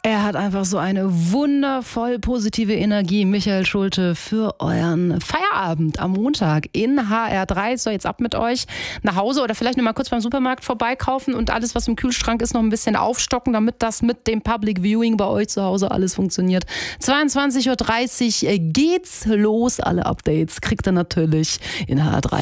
Er hat einfach so eine wundervoll positive Energie, Michael Schulte, für euren Feierabend am Montag in HR3. So, jetzt ab mit euch nach Hause oder vielleicht noch mal kurz beim Supermarkt vorbeikaufen und alles, was im Kühlschrank ist, noch ein bisschen aufstocken, damit das mit dem Public Viewing bei euch zu Hause alles funktioniert. 22:30 Uhr geht's los. Alle Updates kriegt ihr natürlich in HR3.